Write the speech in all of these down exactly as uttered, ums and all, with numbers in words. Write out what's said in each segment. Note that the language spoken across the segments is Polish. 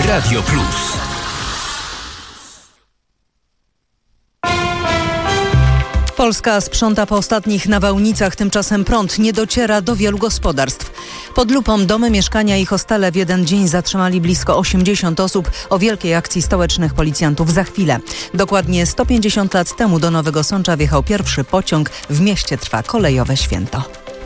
Radio Plus. Polska sprząta po ostatnich nawałnicach, tymczasem prąd nie dociera do wielu gospodarstw. Pod lupą domy, mieszkania i hostele w jeden dzień zatrzymali blisko osiemdziesiąt osób. O wielkiej akcji stołecznych policjantów za chwilę. Dokładnie sto pięćdziesiąt lat temu do Nowego Sącza wjechał pierwszy pociąg. W mieście trwa kolejowe święto.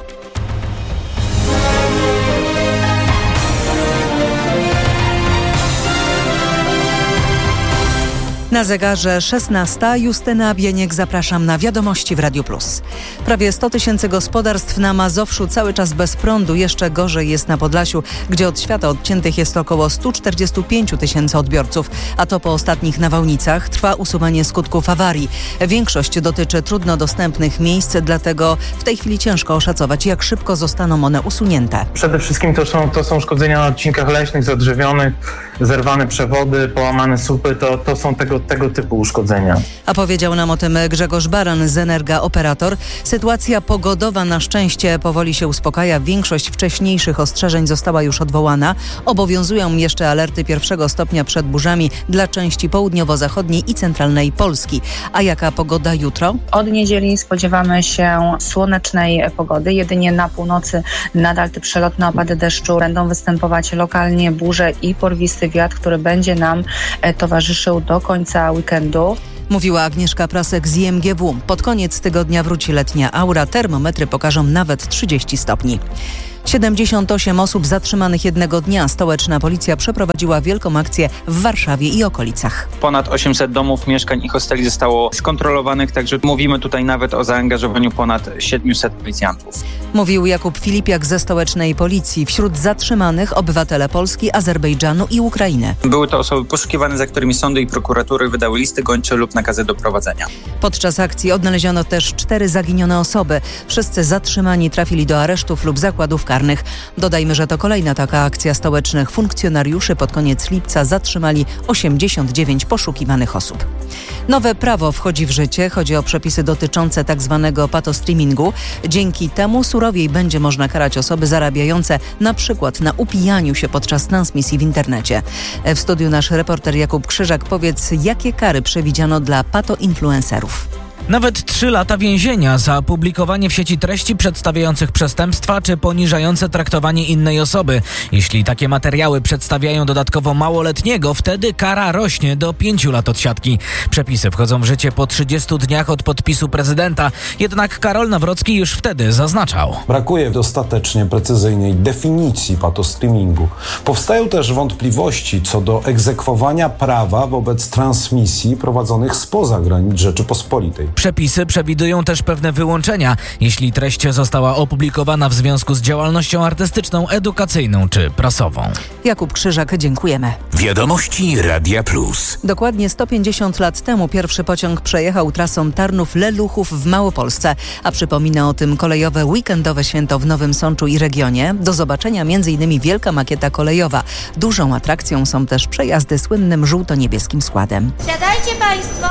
Na zegarze szesnasta. Justyna Bieniek, zapraszam na Wiadomości w Radiu Plus. Prawie sto tysięcy gospodarstw na Mazowszu cały czas bez prądu. Jeszcze gorzej jest na Podlasiu, gdzie od świata odciętych jest około sto czterdzieści pięć tysięcy odbiorców. A to po ostatnich nawałnicach trwa usuwanie skutków awarii. Większość dotyczy trudno dostępnych miejsc, dlatego w tej chwili ciężko oszacować, jak szybko zostaną one usunięte. Przede wszystkim to są, to są szkodzenia na odcinkach leśnych, zadrzewionych, zerwane przewody, połamane słupy. To, to są tego tego typu uszkodzenia. A powiedział nam o tym Grzegorz Baran z Energa Operator. Sytuacja pogodowa na szczęście powoli się uspokaja. Większość wcześniejszych ostrzeżeń została już odwołana. Obowiązują jeszcze alerty pierwszego stopnia przed burzami dla części południowo-zachodniej i centralnej Polski. A jaka pogoda jutro? Od niedzieli spodziewamy się słonecznej pogody. Jedynie na północy nadal te przelotne opady deszczu będą występować lokalnie burze i porwisty wiatr, który będzie nam towarzyszył do końca weekendu. Mówiła Agnieszka Prasek z I M G W. Pod koniec tygodnia wróci letnia aura. Termometry pokażą nawet trzydzieści stopni. siedemdziesiąt osiem osób zatrzymanych jednego dnia. Stołeczna policja przeprowadziła wielką akcję w Warszawie i okolicach. Ponad osiemset domów, mieszkań i hosteli zostało skontrolowanych, także mówimy tutaj nawet o zaangażowaniu ponad siedmiuset policjantów. Mówił Jakub Filipiak ze Stołecznej Policji. Wśród zatrzymanych obywatele Polski, Azerbejdżanu i Ukrainy. Były to osoby poszukiwane, za którymi sądy i prokuratury wydały listy gończe lub nakazy doprowadzenia. Podczas akcji odnaleziono też cztery zaginione osoby. Wszyscy zatrzymani trafili do aresztów lub zakładów karnych. Dodajmy, że to kolejna taka akcja stołecznych funkcjonariuszy. Pod koniec lipca zatrzymali osiemdziesiąt dziewięć poszukiwanych osób. Nowe prawo wchodzi w życie. Chodzi o przepisy dotyczące tzw. patostreamingu. Dzięki temu surowiej będzie można karać osoby zarabiające na przykład na upijaniu się podczas transmisji w internecie. W studiu nasz reporter Jakub Krzyżak. Powiedz, jakie kary przewidziano dla patoinfluencerów? Nawet trzy lata więzienia za publikowanie w sieci treści przedstawiających przestępstwa czy poniżające traktowanie innej osoby. Jeśli takie materiały przedstawiają dodatkowo małoletniego, wtedy kara rośnie do pięciu lat odsiadki. Przepisy wchodzą w życie po trzydziestu dniach od podpisu prezydenta. Jednak Karol Nawrocki już wtedy zaznaczał: brakuje dostatecznie precyzyjnej definicji patostreamingu. Powstają też wątpliwości co do egzekwowania prawa wobec transmisji prowadzonych spoza granic Rzeczypospolitej. Przepisy przewidują też pewne wyłączenia, jeśli treść została opublikowana w związku z działalnością artystyczną, edukacyjną czy prasową. Jakub Krzyżak, dziękujemy. Wiadomości Radia Plus. Dokładnie sto pięćdziesiąt lat temu pierwszy pociąg przejechał trasą Tarnów-Leluchów w Małopolsce, a przypomina o tym kolejowe weekendowe święto w Nowym Sączu i regionie. Do zobaczenia między innymi wielka makieta kolejowa. Dużą atrakcją są też przejazdy słynnym żółto-niebieskim składem. Siadajcie Państwo!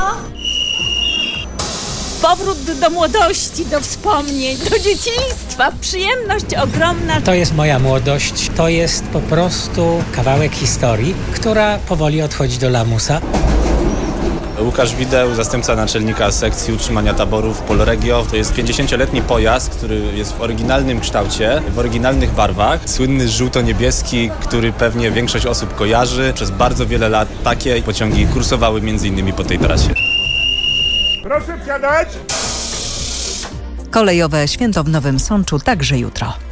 Powrót do młodości, do wspomnień, do dzieciństwa, przyjemność ogromna. To jest moja młodość, to jest po prostu kawałek historii, która powoli odchodzi do lamusa. Łukasz Wideł, zastępca naczelnika sekcji utrzymania taborów Polregio. To jest pięćdziesięcioletni pojazd, który jest w oryginalnym kształcie, w oryginalnych barwach. Słynny żółto-niebieski, który pewnie większość osób kojarzy. Przez bardzo wiele lat takie pociągi kursowały między innymi po tej trasie. Proszę wsiadać! Kolejowe święto w Nowym Sączu także jutro.